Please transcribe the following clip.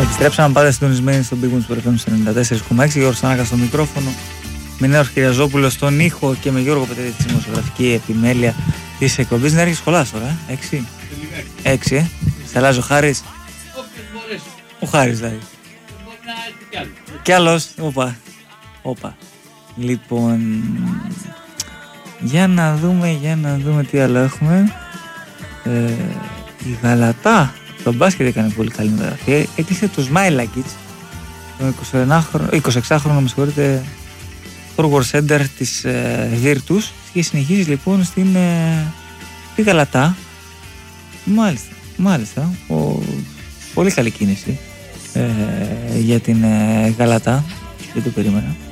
Επιστρέψαμε πάντα συντονισμένοι στον Big Wings FM 94,6. Γιώργος Θανάκας στο μικρόφωνο, Μινέος Κυριαζόπουλος στον ήχο και με Γιώργο Πετρίδη τη δημοσιογραφική επιμέλεια της εκπομπής. Να έρχεσαι σχολάς τώρα, 6. Σε αλλάζει ο Χάρης. Ο Χάρης δηλαδή. Κι άλλος. Όπα. Λοιπόν, για να δούμε τι άλλο έχουμε. Η Γαλατά το μπάσκετ έκανε πολύ καλή μεταγραφή. Έκλεισε το Σμάιλακιτς, τον 26χρονο, με συγχωρείτε, forward center της Virtus, και συνεχίζει λοιπόν στην Γαλατά. Μάλιστα. Πολύ καλή κίνηση για την Γαλατά. Δεν το περίμενα.